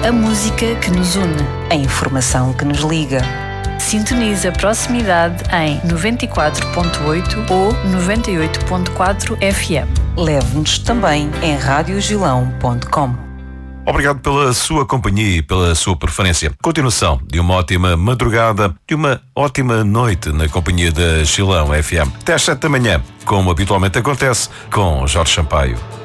A música que nos une. A informação que nos liga. Sintoniza a proximidade em 94.8 ou 98.4 FM. Leve-nos também em radiogilão.com. Obrigado pela sua companhia e pela sua preferência. Continuação de uma ótima madrugada, de uma ótima noite na companhia da Gilão FM. Até às 7 da manhã, como habitualmente acontece, com Jorge Sampaio.